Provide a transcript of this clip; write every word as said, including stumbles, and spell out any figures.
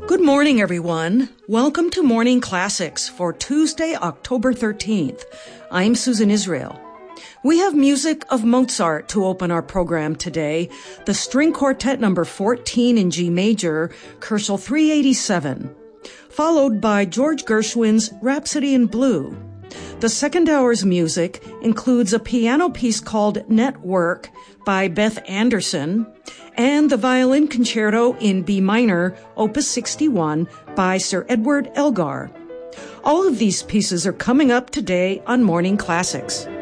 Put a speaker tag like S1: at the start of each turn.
S1: Good morning, everyone. Welcome to Morning Classics for Tuesday, October thirteenth. I'm Susan Israel. We have music of Mozart to open our program today, the String Quartet number fourteen in G major, Koelschel three eighty-seven, followed by George Gershwin's Rhapsody in Blue. The second hour's music includes a piano piece called Network by Beth Anderson and the violin concerto in B minor, Opus sixty-one by Sir Edward Elgar. All of these pieces are coming up today on Morning Classics.